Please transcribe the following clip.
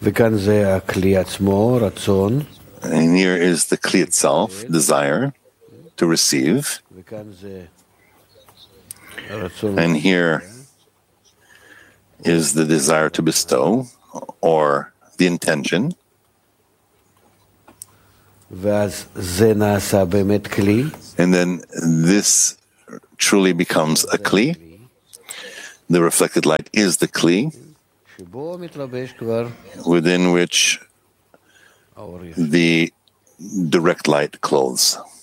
And here is the Kli itself, desire to receive. And here is the desire to bestow, or the intention. And then this truly becomes a Kli. The reflected light is the Kli, within which the direct light clothes.